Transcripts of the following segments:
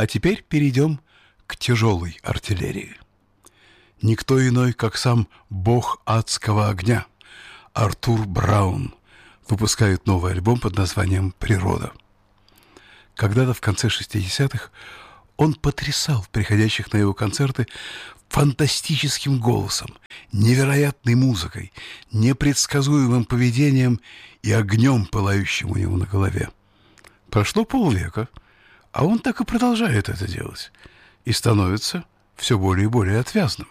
А теперь перейдем к тяжелой артиллерии. Никто иной, как сам бог адского огня, Артур Браун, выпускает новый альбом под названием «Природа». Когда-то в конце 60-х он потрясал приходящих на его концерты фантастическим голосом, невероятной музыкой, непредсказуемым поведением и огнем, пылающим у него на голове. Прошло полвека, а он так и продолжает это делать и становится все более и более отвязным.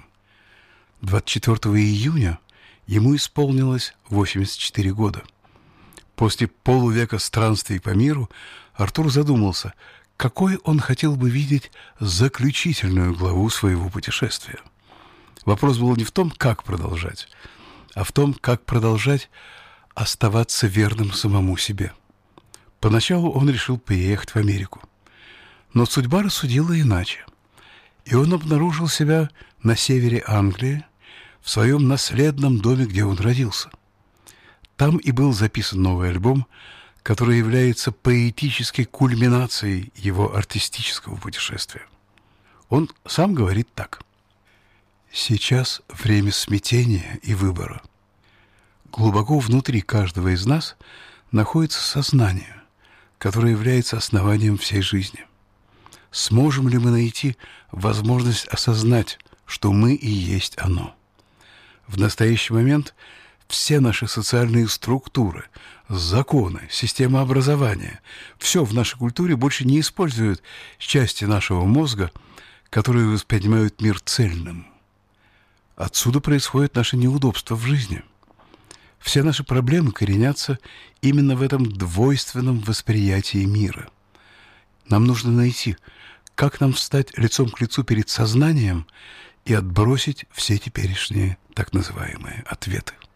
24 июня ему исполнилось 84 года. После полувека странствий по миру Артур задумался, какой он хотел бы видеть заключительную главу своего путешествия. Вопрос был не в том, как продолжать, а в том, как продолжать оставаться верным самому себе. Поначалу он решил переехать в Америку. Но судьба рассудила иначе. И он обнаружил себя на севере Англии, в своем наследном доме, где он родился. Там и был записан новый альбом, который является поэтической кульминацией его артистического путешествия. Он сам говорит так. «Сейчас время смятения и выбора. Глубоко внутри каждого из нас находится сознание, которое является основанием всей жизни. Сможем ли мы найти возможность осознать, что мы и есть оно? В настоящий момент все наши социальные структуры, законы, система образования, все в нашей культуре больше не используют части нашего мозга, которые воспринимают мир цельным. Отсюда происходит наше неудобство в жизни. Все наши проблемы коренятся именно в этом двойственном восприятии мира. Нам нужно найти, как нам встать лицом к лицу перед сознанием и отбросить все теперешние так называемые ответы.